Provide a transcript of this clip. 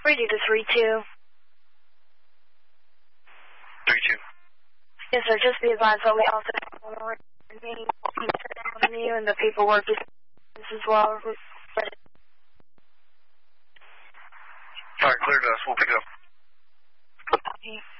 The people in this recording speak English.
Ready to 3-2. 3-2. Yes, sir. Just be advised that we also have a meeting on you and the paperwork is as well. All right, clear to us. We'll pick up. Copy.